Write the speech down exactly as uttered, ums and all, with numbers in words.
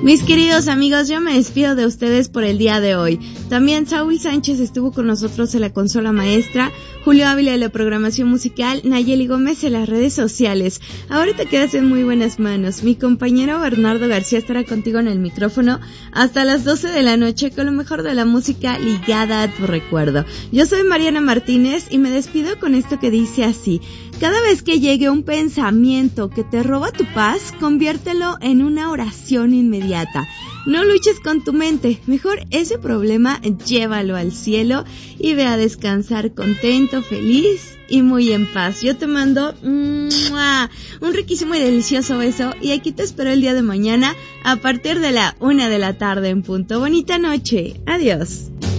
Mis queridos amigos, yo me despido de ustedes por el día de hoy. También Saúl Sánchez estuvo con nosotros en la consola maestra, Julio Ávila de la programación musical, Nayeli Gómez en las redes sociales. Ahora te quedas en muy buenas manos. Mi compañero Bernardo García estará contigo en el micrófono hasta las doce de la noche con lo mejor de la música ligada a tu recuerdo. Yo soy Mariana Martínez y me despido con esto que dice así: cada vez que llegue un pensamiento que te roba tu paz, conviértelo en una oración inmediata. No luches con tu mente, mejor ese problema llévalo al cielo y ve a descansar contento, feliz y muy en paz. Yo te mando ¡mua! Un riquísimo y delicioso beso y aquí te espero el día de mañana a partir de la una de la tarde en punto. Bonita noche, adiós.